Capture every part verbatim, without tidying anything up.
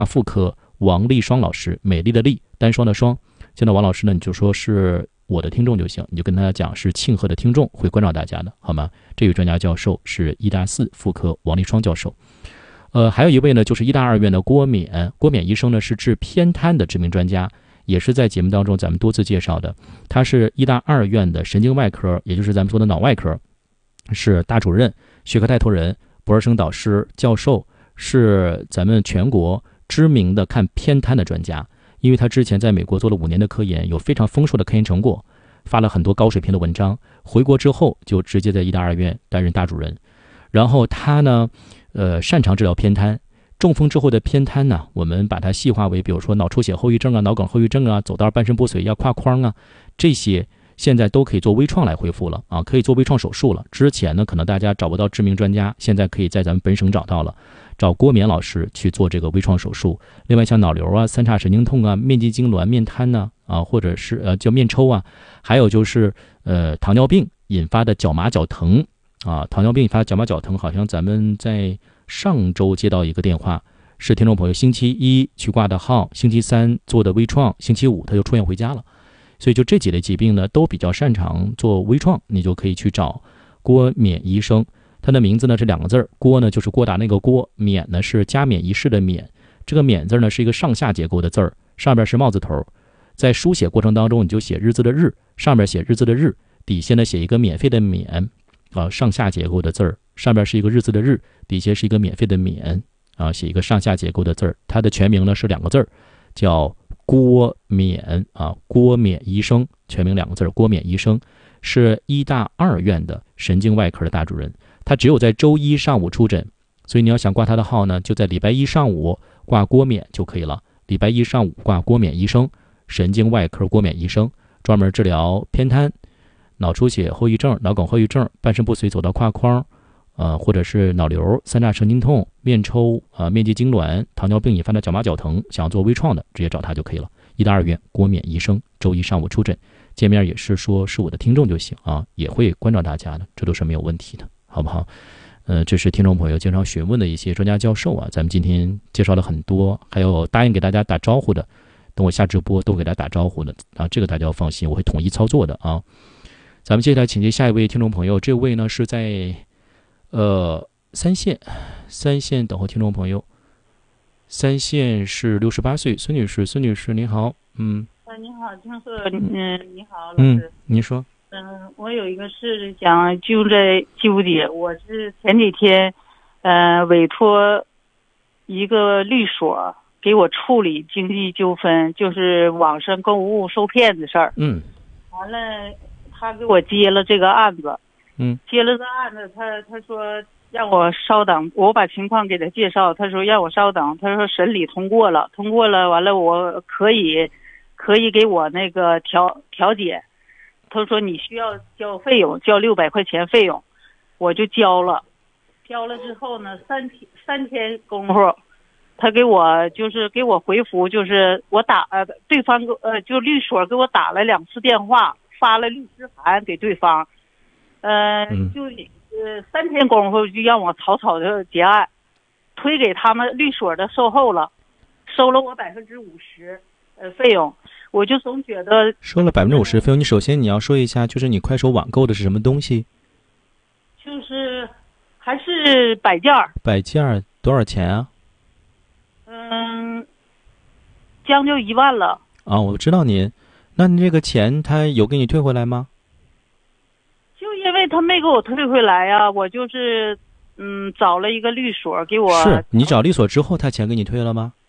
妇科王丽双老师，美丽的丽，单双的双。见到王老师呢，你就说是我的听众就行，你就跟他讲是庆贺的听众，会关照大家的，好吗？这位专家教授是医大四妇科王丽双教授。呃，还有一位呢，就是医大二院的郭冕，郭冕医生呢是治偏瘫的知名专家，也是在节目当中咱们多次介绍的。他是医大二院的神经外科，也就是咱们说的脑外科，是大主任、学科带头人、博士生导师、教授，是咱们全国知名的看偏瘫的专家。因为他之前在美国做了五年的科研，有非常丰硕的科研成果，发了很多高水平的文章。回国之后就直接在医大二院担任大主任。然后他呢，呃，擅长治疗偏瘫。中风之后的偏瘫呢，我们把它细化为，比如说脑出血后遗症啊、脑梗后遗症啊、走道半身不遂要跨框啊，这些现在都可以做微创来恢复了啊，可以做微创手术了。之前呢，可能大家找不到知名专家，现在可以在咱们本省找到了，找郭冕老师去做这个微创手术。另外像脑瘤啊、三叉神经痛啊、面肌痉挛、面瘫呢啊，或者是呃叫面抽啊，还有就是呃糖尿病引发的脚麻脚疼啊，糖尿病引发的脚麻脚疼，好像咱们在上周接到一个电话，是听众朋友星期一去挂的号，星期三做的微创，星期五他就出院回家了。所以就这几类疾病呢，都比较擅长做微创，你就可以去找郭冕医生。他的名字呢是两个字儿，郭呢就是郭达那个郭，冕呢是加冕仪式的冕。这个冕字呢是一个上下结构的字儿，上边是帽字头，在书写过程当中你就写日字的日，上边写日字的日，底下呢写一个免费的免啊，上下结构的字儿，上边是一个日字的日，底下是一个免费的免啊，写一个上下结构的字儿。他的全名呢是两个字儿，叫郭冕啊，郭冕医生，全名两个字，郭冕医生是医大二院的神经外科的大主任。他只有在周一上午出诊，所以你要想挂他的号呢，就在礼拜一上午挂郭冕就可以了。礼拜一上午挂郭冕医生，神经外科郭冕医生，专门治疗偏瘫、脑出血后遗症、脑梗后遗症、半身不遂走道跨框，呃，或者是脑瘤、三叉神经痛、面抽、呃面肌痉挛、糖尿病引发的脚麻脚疼，想要做微创的，直接找他就可以了。医大二院郭冕医生，周一上午出诊，见面也是说是我的听众就行啊，也会关照大家的，这都是没有问题的，好不好？呃，这是听众朋友经常询问的一些专家教授啊，咱们今天介绍了很多，还有答应给大家打招呼的，等我下直播都给大家打招呼的啊，这个大家要放心，我会统一操作的啊。咱们接下来请接下一位听众朋友，这位呢是在呃三线，三线等候听众朋友，三线是六十八岁孙女士，孙女士您好，嗯， 啊，你好，听说，嗯，你好，老师， 嗯，您说， 嗯，我有一个事想纠在纠结，我是前几天，呃，委托一个律所给我处理经济纠纷，就是网上购物受骗的事儿， 嗯， 完了，他给我接了这个案子， 嗯， 接了这案子，他他说让我稍等，我把情况给他介绍，他说让我稍等，他说审理通过了，通过了，完了我可以可以给我那个调调解，他说你需要交费用，交六百块钱费用，我就交了，交了之后呢，三天三天功夫，他给我就是给我回复，就是我打呃对方给呃就律所给我打了两次电话，发了律师函给对方，呃就呃三天功夫就让我草草的结案，推给他们律所的售后了，收了我百分之五十呃费用，我就总觉得收了百分之五十费用。你首先你要说一下，就是你快手网购的是什么东西？ 就是还是摆件儿。 摆件儿多少钱啊？ 嗯，将就一万了。 啊，我知道您。那你这个钱他有给你退回来吗？ 就因为他没给我退回来呀、啊，我就是嗯找了一个律所给我。 是你找律所之后，他钱给你退了吗？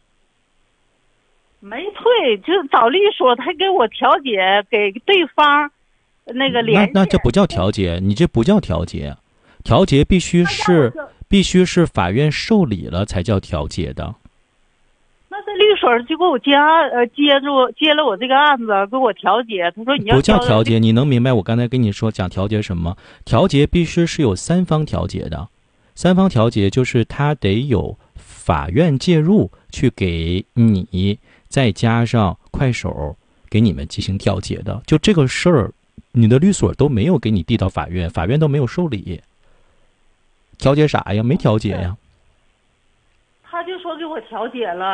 没退，就找律所，他给我调解，给对方那个联系。 那那这不叫调解，你这不叫调解，调解必须是必须是法院受理了才叫调解的。 那这律所就给我接案，呃，接住接了我这个案子，给我调解。他说你要不叫调解，你能明白我刚才跟你说讲调解什么？调解必须是有三方调解的，三方调解就是他得有法院介入去给你。再加上快手给你们进行调解的，就这个事儿，你的律所都没有给你递到法院，法院都没有受理，调解啥呀？没调解呀。 他他就说给我调解了，